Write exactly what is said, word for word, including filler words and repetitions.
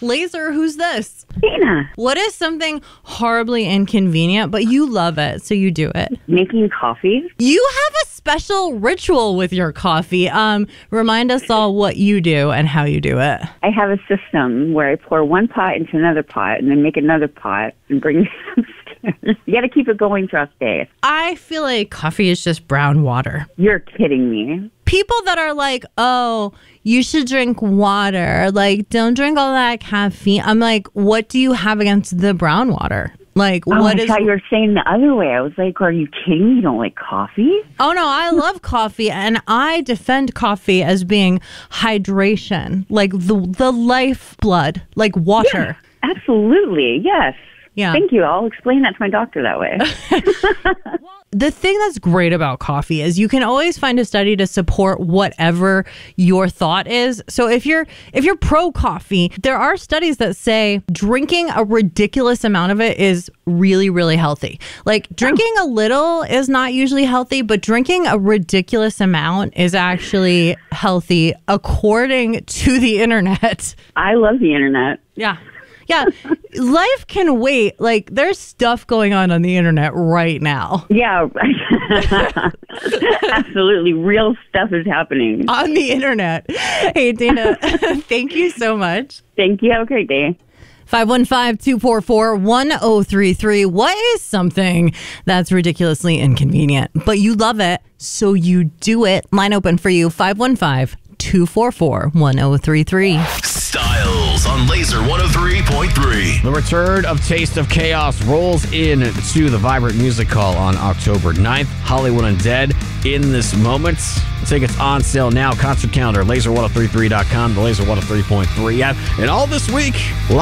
Laser, who's this? Dana. What is something horribly inconvenient, but you love it, so you do it? Making coffee. You have a special ritual with your coffee. Um, remind us all what you do and how you do it. I have a system where I pour one pot into another pot and then make another pot and bring some stairs. You got to keep it going throughout the day. I feel like coffee is just brown water. You're kidding me. People that are like, oh, you should drink water. Like, don't drink all that caffeine. I'm like, what do you have against the brown water? Like, oh, what I is... thought you were saying the other way. I was like, are you kidding me? You don't like coffee? Oh, no, I love coffee, and I defend coffee as being hydration, like the the lifeblood, like water. Yeah, absolutely, yes. Yeah. Thank you. I'll explain that to my doctor that way. The thing that's great about coffee is you can always find a study to support whatever your thought is. So if you're if you're pro coffee, there are studies that say drinking a ridiculous amount of it is really, really healthy. Like drinking a little is not usually healthy, but drinking a ridiculous amount is actually healthy according to the internet. I love the internet. Yeah. Yeah, life can wait. Like, there's stuff going on on the internet right now. Yeah, absolutely. Real stuff is happening. On the internet. Hey, Dana, thank you so much. Thank you. Have a great day. five one five, two four four, one zero three three. What is something that's ridiculously inconvenient, but you love it, so you do it? Line open for you, five one five, two four four, one zero three three. Styles on Laser one oh three point three. The return of Taste of Chaos rolls in to the Vibrant Music Hall on October ninth. Hollywood Undead in this moment. Tickets on sale now. Concert calendar, laser one oh three three dot com, the Laser one oh three point three app. And all this week,